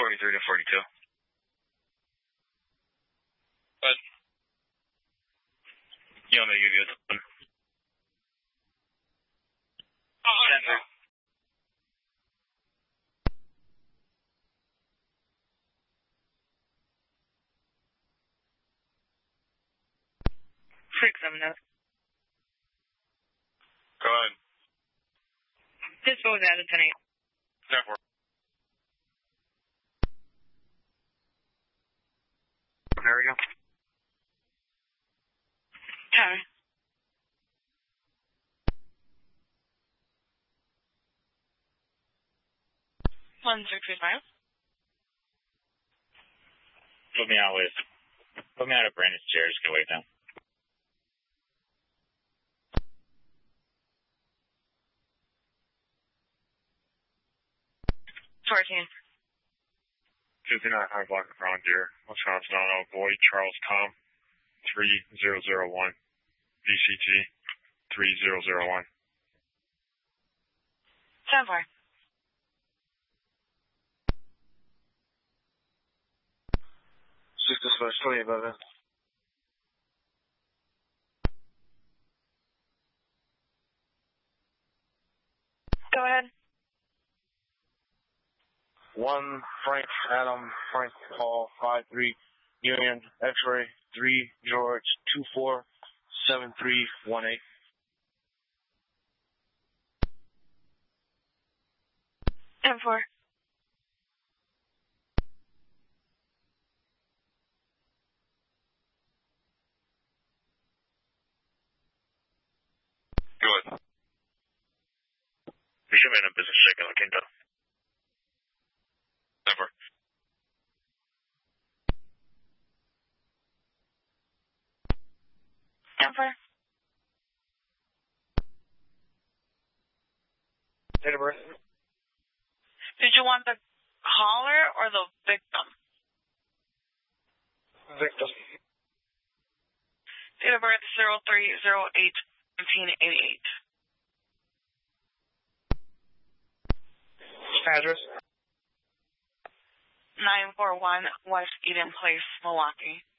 43 to 42. But you want me to give you a one? Oh, Freak them, no. Go ahead. This goes out of 10-8. 10-4. There we go. Okay. 165. Put me out of Brandon's chair. Just get away now. $14. 59 High Block Frontier, Wisconsin Auto, Boyd, Charles Com, 3001, VCT, 3001. 10-4. Six dispatch 2811. Go ahead. 1 Frank Adam Frank Paul 53 Union X-ray 3 George 247318. 10-4. Good. We should have been in business shaking looking though. 10-4. Date of birth? Did you want the caller or the victim? Victim. Date of birth 03/08/1988. Address? 941 West Eden Place, Milwaukee.